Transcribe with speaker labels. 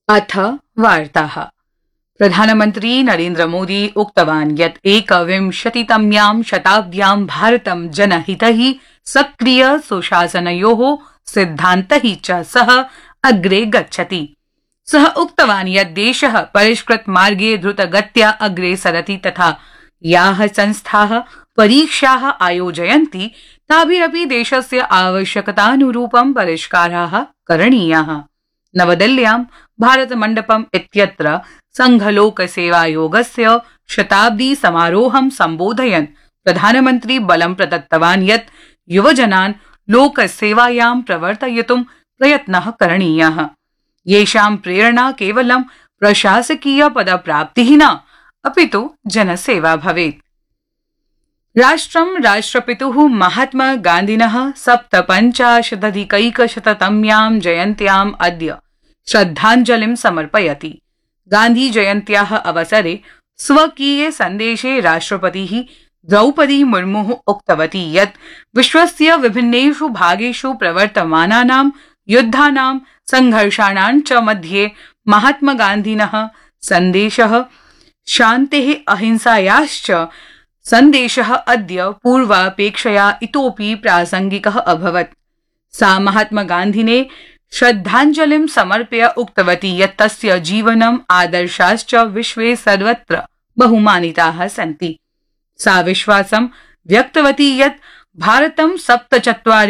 Speaker 1: अथ वार्ताः। प्रधानमन्त्री नरेन्द्र मोदी उक्तवान् यत् एकविंशतितम्यां शताब्द्यां भारतं जनहितैः सक्रिय सुशासनयोः सिद्धान्तैः च सह अग्रे गच्छति। सः उक्तवान् यत् देशः परिष्कृत मार्गे द्रुतगत्या अग्रे सरति तथा याः संस्थाः परीक्षाः आयोजयन्ति ताभिरपि देशस्य आवश्यकतानुरूपं परिष्काराः करणीयाः। नवदिल्ल्यां भारत मण्डपम् इत्यत्र संघलोकसेवायोगस्य शताब्दी समारोहं सम्बोधयन् प्रधानमन्त्री बलं प्रदत्तवान् यत् युवजनान् लोकसेवायां प्रवर्तयितुं प्रयत्नः करणीयः, येषां प्रेरणा केवलं प्रशासकीय पदप्राप्तिः न अपितु जनसेवा भवेत्। राष्ट्रं राष्ट्रपितुः महात्मा गान्धिनः 57-अधिकैकशततम्यां जयन्त्याम् अद्य श्रद्धाञ्जलिं समर्पयति। गान्धी जयन्त्याः अवसरे स्वकीये सन्देशे राष्ट्रपतिः द्रौपदी मुर्मुः उक्तवती यत् विश्वस्य विभिन्नेषु भागेषु प्रवर्तमानानां युद्धानां संघर्षाणां च मध्ये महात्मा गान्धिनः सन्देशः शान्तेः अहिंसायाश्च सन्देशः अद्य पूर्वापेक्षया इतोपि प्रासंगिकः अभवत्। सा महात्मा गान्धिने श्रद्धाञ्जलिं समर्प्य उक्तवती यत् तस्य जीवनम् आदर्शाश्च विश्वे सर्वत्र बहुमानिताः सन्ति। सा विश्वासं व्यक्तवती यत् भारतं 74